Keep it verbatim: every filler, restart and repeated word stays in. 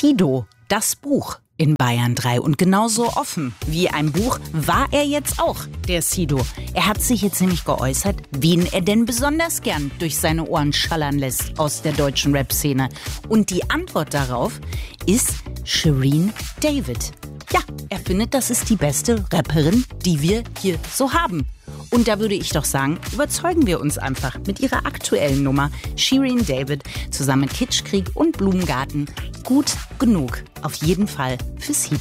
Sido, das Buch in Bayern drei. Und genauso offen wie ein Buch war er jetzt auch, der Sido. Er hat sich jetzt nämlich geäußert, wen er denn besonders gern durch seine Ohren schallern lässt aus der deutschen Rap-Szene. Und die Antwort darauf ist Shirin David. Ja, er findet, das ist die beste Rapperin, die wir hier so haben. Und da würde ich doch sagen, überzeugen wir uns einfach mit ihrer aktuellen Nummer Shirin David zusammen mit Kitschkrieg und Blumengarten. Gut genug, auf jeden Fall für Sido.